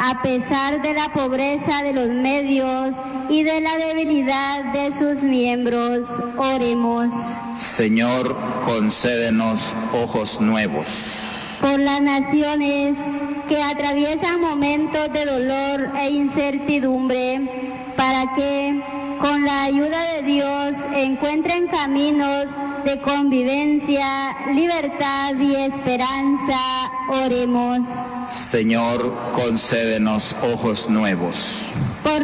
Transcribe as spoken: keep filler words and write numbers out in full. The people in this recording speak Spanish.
a pesar de la pobreza de los medios y de la debilidad de sus miembros. Oremos. Señor, concédenos ojos nuevos. Por las naciones que atraviesan momentos de dolor e incertidumbre, para que, con la ayuda de Dios, encuentren caminos de convivencia, libertad y esperanza. Oremos. Señor, concédenos ojos nuevos.